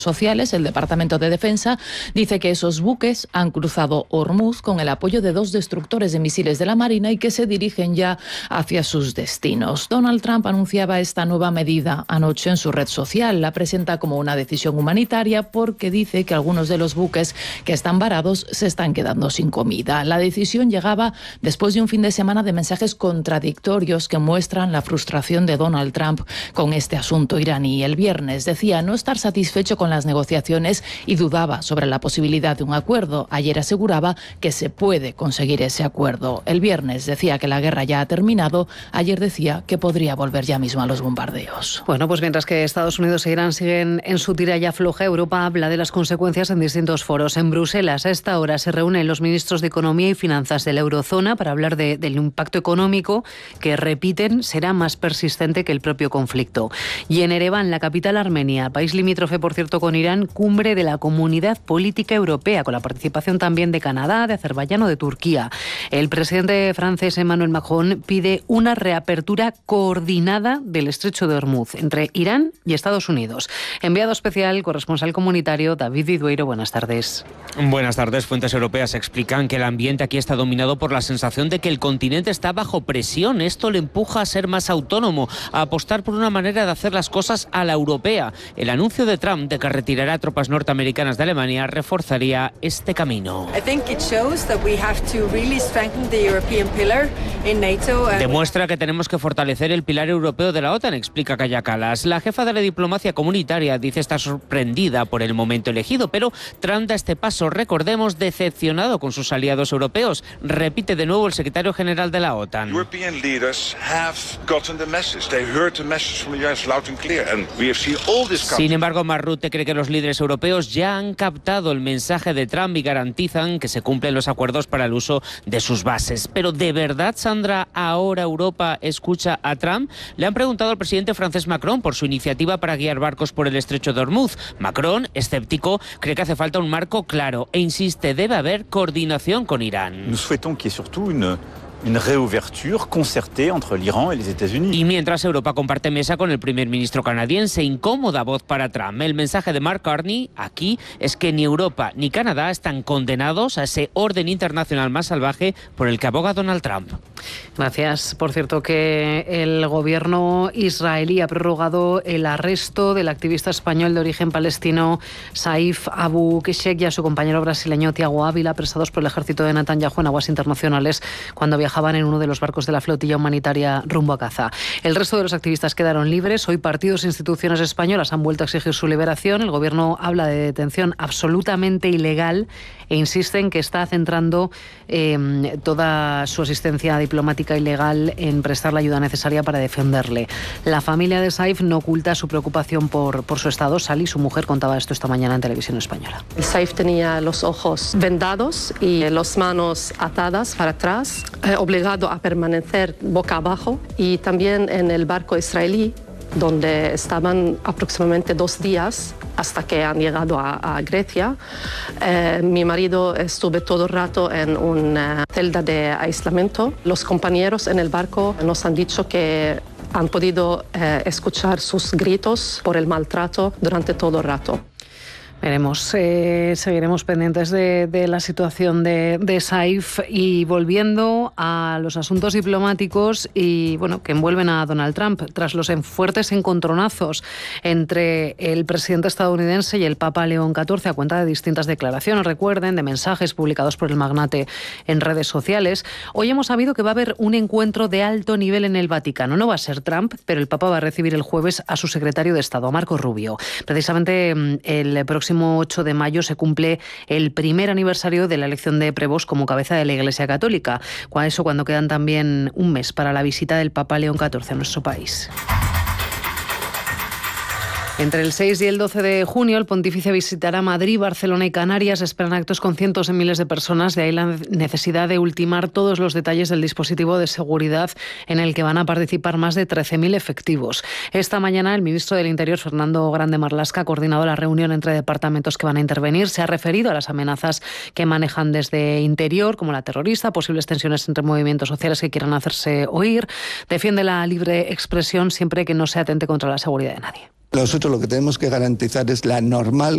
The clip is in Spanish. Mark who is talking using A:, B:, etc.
A: sociales, el Departamento de Defensa dice que esos buques han cruzado Hormuz con el apoyo de 2 destructores de misiles de la Marina y que se dirigen ya hacia sus destinos. Donald Trump anunciaba esta nueva medida anoche en su red social. La presenta como una decisión humanitaria porque dice que algunos de los buques que están varados se están quedando sin comida. La decisión llegaba después de un fin de semana de mensajes contradictorios que muestran la frustración de Donald Trump con este asunto iraní. El viernes decía no estar satisfecho con las negociaciones y dudaba sobre la posibilidad de un acuerdo. Ayer aseguraba que se puede conseguir ese acuerdo. El viernes decía que la guerra ya ha terminado. Ayer decía que podría volver ya mismo a los bombardeos.
B: Bueno, pues mientras que Estados Unidos e Irán siguen en su tiralla floja, Europa habla de las consecuencias en distintos foros. En Bruselas, a esta hora, se reúnen los ministros de Economía y Finanzas de la Eurozona para hablar del impacto económico que, repiten, será más persistente que el propio conflicto. Y en Ereván, la capital armenia, país limítrofe, por cierto, con Irán, cumbre de la Comunidad Política Europea, con la participación también de Canadá, de Azerbaiyán o de Turquía. El presidente francés Emmanuel Macron pide una reapertura coordinada del estrecho de Hormuz entre Irán y Estados Unidos. Enviado especial, corresponsal comunitario, David Vidueiro, buenas tardes.
C: Buenas tardes. Fuentes europeas explican que el ambiente aquí está dominado por la sensación de que el continente está bajo presión. Esto le empuja a ser más autónomo, a apostar por una manera de hacer las cosas a la europea. El anuncio de Trump de que retirará tropas norteamericanas de Alemania reforzaría este camino. Demuestra que tenemos que fortalecer el pilar europeo de la OTAN, explica Kaja Kallas. La jefa de la diplomacia comunitaria dice estar sorprendida por el momento elegido, pero Trump da este paso, recordemos, decepcionado con sus aliados europeos. Repite de nuevo el secretario general de la OTAN. Sin embargo, Marrute cree que los líderes europeos ya han captado el mensaje de Trump y garantizan que se cumplen los acuerdos para el uso de sus bases. Pero ¿de verdad, Sandra, ahora Europa escucha a Trump? Le han preguntado al presidente francés Macron por su iniciativa para guiar barcos por el estrecho de Hormuz. Macron, escéptico, cree que hace falta un marco claro e insiste, debe haber coordinación con Irán.
D: Nous souhaitons qu'il y ait surtout une réouverture concertée entre l'Iran et les États-Unis.
C: Y mientras Europa comparte mesa con el primer ministro canadiense, incómoda voz para Trump. El mensaje de Mark Carney aquí es que ni Europa ni Canadá están condenados a ese orden internacional más salvaje por el que aboga Donald Trump.
B: Gracias. Por cierto, que el gobierno israelí ha prorrogado el arresto del activista español de origen palestino Saif Abu Keshek y a su compañero brasileño Tiago Ávila, apresados por el ejército de Netanyahu en aguas internacionales cuando viajaban en uno de los barcos de la flotilla humanitaria rumbo a Gaza. El resto de los activistas quedaron libres. Hoy partidos e instituciones españolas han vuelto a exigir su liberación. El gobierno habla de detención absolutamente ilegal e insiste en que está centrando toda su asistencia diplomática y legal en prestar la ayuda necesaria para defenderle. La familia de Saif no oculta su preocupación por su estado. Sally, su mujer, contaba esto esta mañana en televisión española.
E: Saif tenía los ojos vendados y las manos atadas para atrás, obligado a permanecer boca abajo, y también en el barco israelí, donde estaban aproximadamente 2 días hasta que han llegado a Grecia. Mi marido estuvo todo el rato en una celda de aislamiento. Los compañeros en el barco nos han dicho que han podido escuchar sus gritos por el maltrato durante todo el rato.
B: Veremos, seguiremos pendientes de la situación de Saif. Y volviendo a los asuntos diplomáticos y que envuelven a Donald Trump, tras los fuertes encontronazos entre el presidente estadounidense y el Papa León XIV a cuenta de distintas declaraciones, recuerden, de mensajes publicados por el magnate en redes sociales, hoy hemos sabido que va a haber un encuentro de alto nivel en el Vaticano. No va a ser Trump, pero el Papa va a recibir el jueves a su secretario de Estado, a Marco Rubio. Precisamente el próximo 8 de mayo se cumple el primer aniversario de la elección de Prevost como cabeza de la Iglesia Católica. Cuando quedan también un mes para la visita del Papa León XIV a nuestro país. Entre el 6 y el 12 de junio, el pontífice visitará Madrid, Barcelona y Canarias. Esperan actos con cientos de miles de personas, de ahí la necesidad de ultimar todos los detalles del dispositivo de seguridad en el que van a participar más de 13.000 efectivos. Esta mañana, el ministro del Interior, Fernando Grande Marlaska, ha coordinado la reunión entre departamentos que van a intervenir. Se ha referido a las amenazas que manejan desde Interior, como la terrorista, posibles tensiones entre movimientos sociales que quieran hacerse oír. Defiende la libre expresión siempre que no se atente contra la seguridad de nadie.
F: Nosotros lo que tenemos que garantizar es la normal